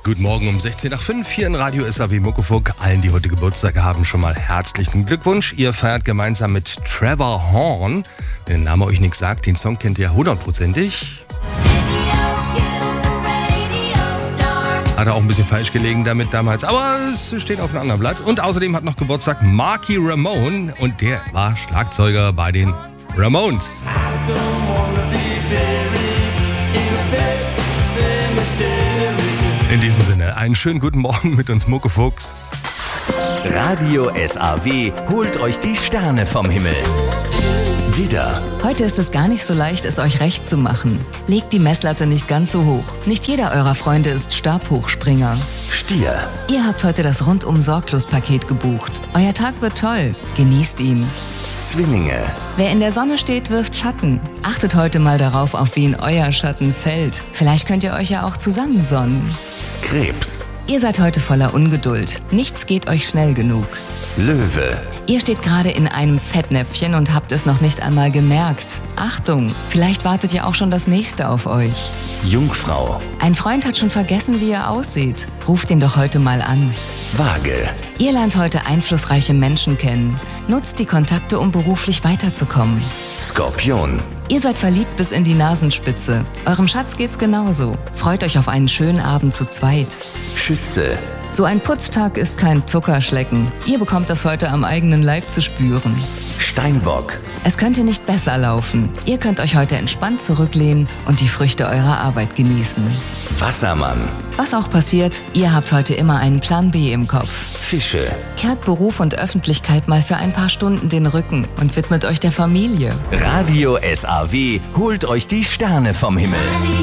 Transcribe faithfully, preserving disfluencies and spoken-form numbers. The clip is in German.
Guten Morgen um sechzehn nach fünf hier in Radio S A W Muckefuck. Allen, die heute Geburtstag haben, schon mal herzlichen Glückwunsch. Ihr feiert gemeinsam mit Trevor Horn. Wenn der Name euch nichts sagt, den Song kennt ihr hundertprozentig. Hat er auch ein bisschen falsch gelegen damit damals, aber es steht auf einem anderen Blatt. Und außerdem hat noch Geburtstag Marky Ramone und der war Schlagzeuger bei den Ramones. In diesem Sinne, einen schönen guten Morgen mit uns Muckefucks. Radio S A W holt euch die Sterne vom Himmel. Widder, Heute ist es gar nicht so leicht, es euch recht zu machen. Legt die Messlatte nicht ganz so hoch. Nicht jeder eurer Freunde ist Stabhochspringer. Stier, Ihr habt heute das Rundum-Sorglos-Paket gebucht. Euer Tag wird toll. Genießt ihn. Zwillinge, Wer in der Sonne steht, wirft Schatten. Achtet heute mal darauf, auf wen euer Schatten fällt. Vielleicht könnt ihr euch ja auch zusammensonnen. Krebs, Ihr seid heute voller Ungeduld. Nichts geht euch schnell genug. Löwe, Ihr steht gerade in einem Fettnäpfchen und habt es noch nicht einmal gemerkt. Achtung, vielleicht wartet ja auch schon das nächste auf euch. Jungfrau, Ein Freund hat schon vergessen, wie ihr aussieht. Ruft ihn doch heute mal an. Waage, Ihr lernt heute einflussreiche Menschen kennen. Nutzt die Kontakte, um beruflich weiterzukommen. Skorpion, Ihr seid verliebt bis in die Nasenspitze. Eurem Schatz geht's genauso. Freut euch auf einen schönen Abend zu zweit. Schütze, So ein Putztag ist kein Zuckerschlecken. Ihr bekommt das heute am eigenen Leib zu spüren. Steinbock, Es könnte nicht besser laufen. Ihr könnt euch heute entspannt zurücklehnen und die Früchte eurer Arbeit genießen. Wassermann, Was auch passiert, ihr habt heute immer einen Plan B im Kopf. Fische, Kehrt Beruf und Öffentlichkeit mal für ein paar Stunden den Rücken und widmet euch der Familie. Radio S A W holt euch die Sterne vom Himmel.